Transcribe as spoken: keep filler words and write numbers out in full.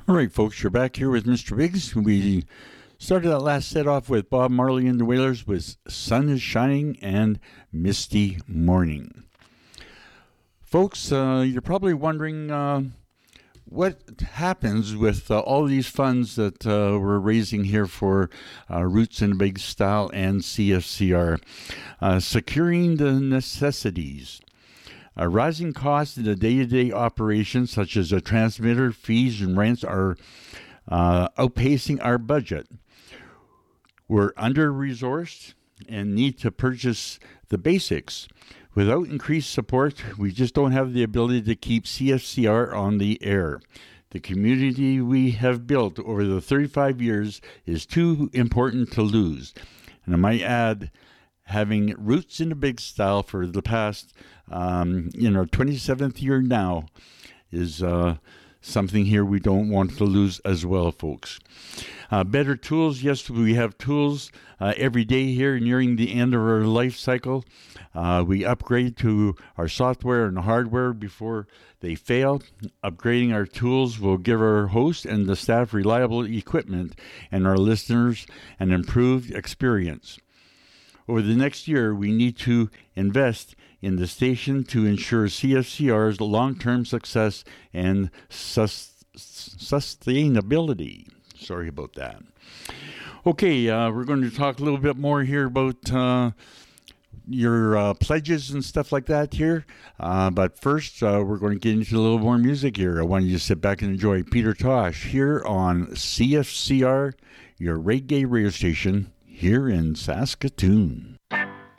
All right, folks, you're back here with Mister Biggs. We started that last set off with Bob Marley and the Wailers with Sun is Shining and Misty Morning. Folks, uh, you're probably wondering uh, what happens with uh, all these funds that uh, we're raising here for uh, Roots in a Big Style and C F C R. Uh, securing the necessities. Uh, rising costs in the day-to-day operations, such as the transmitter, fees, and rents, are uh, outpacing our budget. We're under-resourced and need to purchase the basics. Without increased support, we just don't have the ability to keep C F C R on the air. The community we have built over the thirty-five years is too important to lose. And I might add, having Roots in a Big Style for the past, um, you know, twenty-seventh year now is uh, something here we don't want to lose as well, folks. Uh, better tools. Yes, we have tools uh, every day here nearing the end of our life cycle. Uh, we upgrade to our software and hardware before they fail. Upgrading our tools will give our host and the staff reliable equipment and our listeners an improved experience. Over the next year, we need to invest in the station to ensure C F C R's long-term success and sus- sustainability. Sorry about that. Okay, uh, we're going to talk a little bit more here about uh, your uh, pledges and stuff like that here. Uh, but first, uh, we're going to get into a little more music here. I want you to sit back and enjoy Peter Tosh here on C F C R, your reggae radio station here in Saskatoon.